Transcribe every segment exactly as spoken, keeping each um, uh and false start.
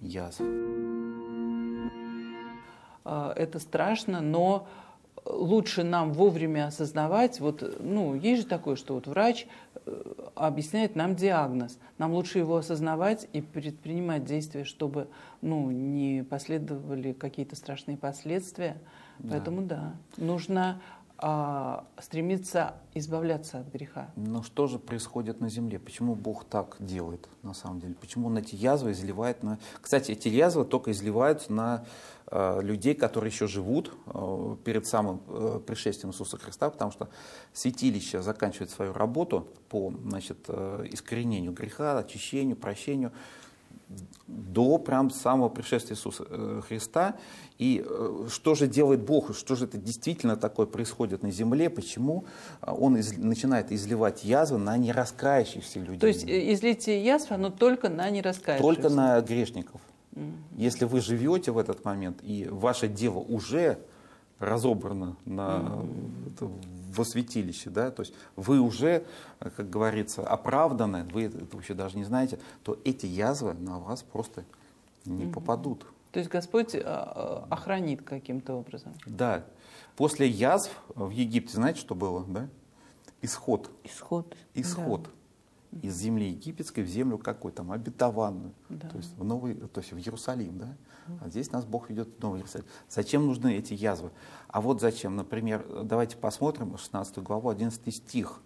язв. Это страшно, но лучше нам вовремя осознавать, вот, ну, есть же такое, что вот врач объясняет нам диагноз, нам лучше его осознавать и предпринимать действия, чтобы, ну, не последовали какие-то страшные последствия. Да. Поэтому да, нужно а, стремиться избавляться от греха. Но что же происходит на земле? Почему Бог так делает на самом деле? Почему Он эти язвы изливает на... Кстати, эти язвы только изливаются на э, людей, которые еще живут э, перед самым э, пришествием Иисуса Христа, потому что святилище заканчивает свою работу по, значит, э, искоренению греха, очищению, прощению до прям самого пришествия Иисуса э, Христа. И э, что же делает Бог? Что же это действительно такое происходит на земле? Почему Он из, начинает изливать язвы на нераскаявшихся людей? То есть излитие язв, оно только на нераскаявшихся? Только на грешников. Mm-hmm. Если вы живете в этот момент, и ваше дело уже разобрано на, mm-hmm. во святилище, да, то есть вы уже, как говорится, оправданы, вы это вообще даже не знаете, то эти язвы на вас просто не mm-hmm. попадут. То есть Господь охранит каким-то образом? Да. После язв в Египте, знаете, что было? Да? Исход. Исход. Исход. Да. Из земли египетской в землю какой там, обетованную. Да. То есть в новый, то есть в Иерусалим, да? А здесь нас Бог ведет в Новый Иерусалим. Зачем нужны эти язвы? А вот зачем, например, давайте посмотрим шестнадцатую главу, одиннадцатый стих.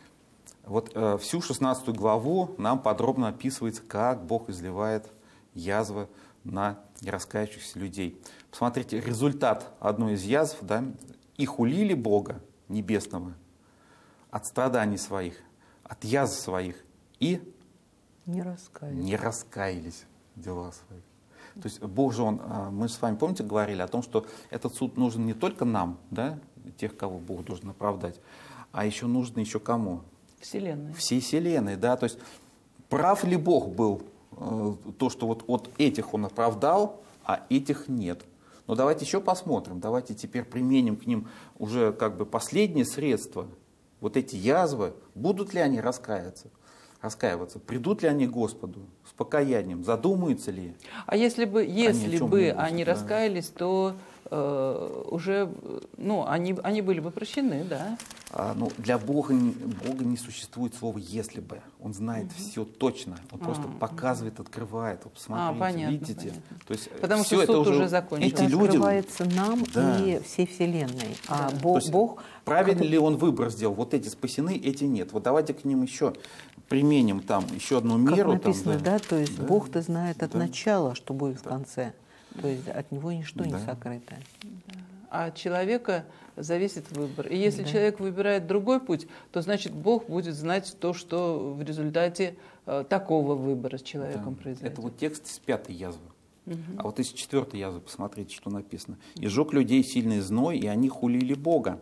Вот э, всю шестнадцатую главу нам подробно описывается, как Бог изливает язвы на нераскаявшихся людей. Посмотрите, результат одной из язв, да, и хулили Бога Небесного от страданий своих, от язв своих, и не раскаялись, не раскаялись в делах своих. То есть Бог же, он, мы с вами, помните, говорили о том, что этот суд нужен не только нам, да, тех, кого Бог должен оправдать, а еще нужно еще кому? Вселенной. Всей Вселенной, да, то есть прав ли Бог был, э, то, что вот от этих он оправдал, а этих нет. Но давайте еще посмотрим, давайте теперь применим к ним уже как бы последние средства. Вот эти язвы, будут ли они раскаяться, раскаиваться, придут ли они к Господу с покаянием, задумаются ли? А если бы, если бы они, они да. раскаялись, то э, уже, ну, они, они были бы прощены, да? А, ну, для Бога, Бога не существует слова «если бы». Он знает угу. все точно. Он а, просто показывает, открывает. Вот посмотрите, а, понятно, видите? Понятно. То есть потому все что суд это уже уже закончился. Это эти люди... открывается нам да. и всей Вселенной. Да. А Бог, Бог... Правильно ли он выбор сделал? Вот эти спасены, эти нет. Вот давайте к ним еще применим там еще одну меру. Как написано, там, да? да, то есть да. Бог-то знает от да. начала, что будет в да. конце. То есть от него ничто да. не сокрыто. Да. А от человека зависит выбор. И если да. человек выбирает другой путь, то значит Бог будет знать то, что в результате э, такого выбора с человеком да. произойдет. Это вот текст из пятой язвы. Угу. А вот из четвертой язвы посмотрите, что написано. «И жег людей сильный зной, и они хулили Бога,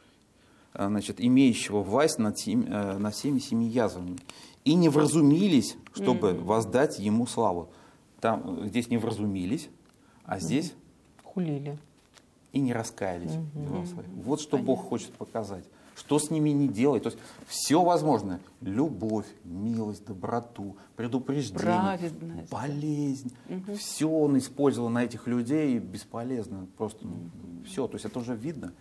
значит, имеющего власть над, семи, над всеми семи язвами, и не вразумились, чтобы угу. воздать ему славу». Там, здесь не вразумились, а здесь хулили. И не раскаялись угу. в делах своих. Вот что Понятно. Бог хочет показать. Что с ними не делать. То есть все возможное. Любовь, милость, доброту, предупреждение, болезнь. Угу. Все он использовал на этих людей и бесполезно. Просто ну, угу. все. То есть это уже видно.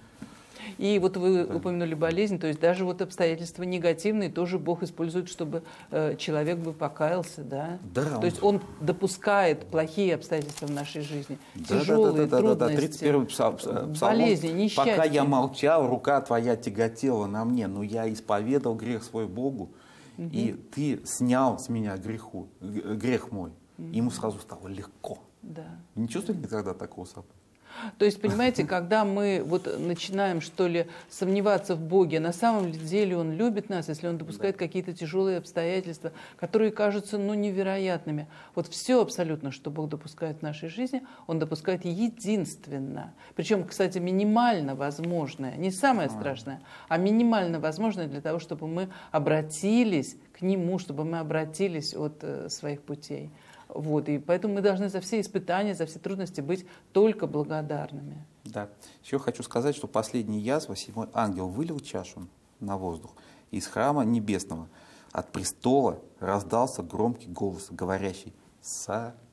И вот вы да. упомянули болезнь, то есть даже вот обстоятельства негативные тоже Бог использует, чтобы э, человек бы покаялся, да? Да. То есть Он допускает плохие обстоятельства в нашей жизни, да, тяжелые да, да, да, трудности, да, тридцать первый псалом, болезни, несчастья. «Пока я молчал, рука твоя тяготела на мне, но я исповедал грех свой Богу, угу. и ты снял с меня греху, грех мой». Угу. Ему сразу стало легко. Да. Вы не чувствуете никогда такого события? То есть, понимаете, когда мы вот начинаем, что ли, сомневаться в Боге, на самом деле Он любит нас, если Он допускает да. какие-то тяжелые обстоятельства, которые кажутся, ну, невероятными. Вот все абсолютно, что Бог допускает в нашей жизни, Он допускает единственно. Причем, кстати, минимально возможное, не самое страшное, а минимально возможное для того, чтобы мы обратились к Нему, чтобы мы обратились от э, своих путей. Вот, и поэтому мы должны за все испытания, за все трудности быть только благодарными. Да. Еще хочу сказать, что последняя язва, седьмой ангел вылил чашу на воздух. Из храма небесного от престола раздался громкий голос, говорящий: «Сотворено».